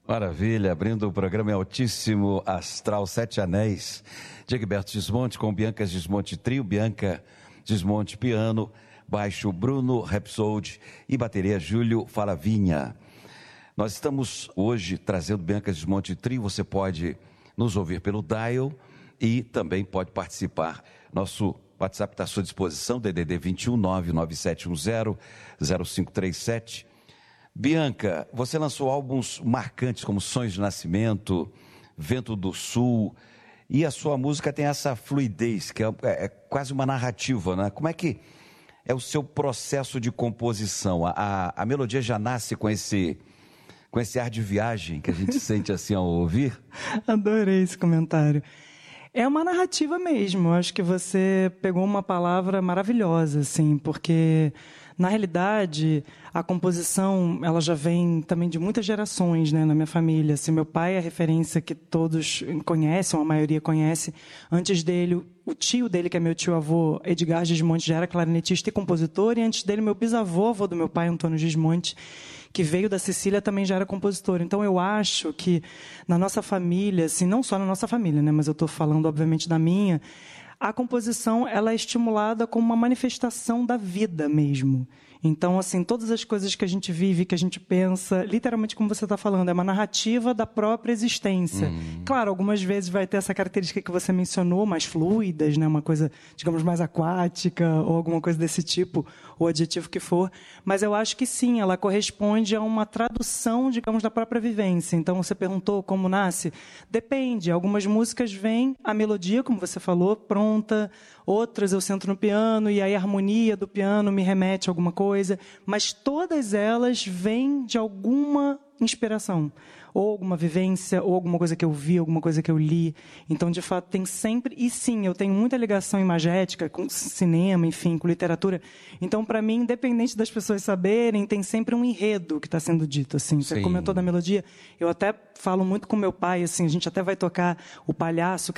Maravilha, abrindo o programa em altíssimo astral Sete Anéis, de Egberto Gismonti com Bianca Gismonti Trio, Bianca Gismonti piano, baixo Bruno Rhapsody e bateria Júlio Faravinha. Nós estamos hoje trazendo Bianca Gismonti Trio, você pode nos ouvir pelo dial e também pode participar. Nosso WhatsApp está à sua disposição, DDD 21 99710 0537. Bianca, você lançou álbuns marcantes como Sonhos de Nascimento, Vento do Sul, e a sua música tem essa fluidez, que é quase uma narrativa, né? Como é que é o seu processo de composição? A melodia já nasce com esse ar de viagem que a gente sente assim ao ouvir? Adorei esse comentário. É uma narrativa mesmo, eu acho que você pegou uma palavra maravilhosa, assim, porque, na realidade, a composição, ela já vem também de muitas gerações, né, na minha família. Assim, meu pai é a referência que todos conhecem, a maioria conhece. Antes dele, o tio dele, que é meu tio-avô, Edgar Gismonti, já era clarinetista e compositor, e antes dele, meu bisavô, avô do meu pai, Antônio Gismonti, que veio da Sicília, também já era compositor. Então, eu acho que na nossa família, assim, não só na nossa família, né, mas eu estou falando, obviamente, da minha, a composição ela é estimulada como uma manifestação da vida mesmo. Então, assim, todas as coisas que a gente vive, que a gente pensa, literalmente como você está falando, é uma narrativa da própria existência. Claro, algumas vezes vai ter essa característica que você mencionou, mais fluidas, né? Uma coisa, digamos, mais aquática, ou alguma coisa desse tipo, o adjetivo que for. Mas eu acho que sim, ela corresponde a uma tradução, digamos, da própria vivência. Então, você perguntou como nasce? Depende. Algumas músicas vêm a melodia, como você falou, pronta. Outras eu sento no piano e aí a harmonia do piano me remete a alguma coisa. Mas todas elas vêm de alguma inspiração, ou alguma vivência, ou alguma coisa que eu vi, alguma coisa que eu li. Então, de fato, tem sempre... E sim, eu tenho muita ligação imagética com cinema, enfim, com literatura. Então, para mim, independente das pessoas saberem, tem sempre um enredo que está sendo dito. Assim. Você comentou da melodia. Eu até falo muito com meu pai, assim, a gente até vai tocar O Palhaço,